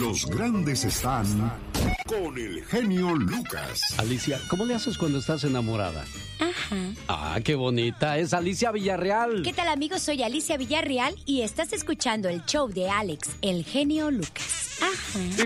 Los grandes están con el genio Lucas. Alicia, ¿cómo le haces cuando estás enamorada? Ajá. Ah, qué bonita. Es Alicia Villarreal. ¿Qué tal, amigos? Soy Alicia Villarreal y estás escuchando el show de Alex, el genio Lucas. Ajá.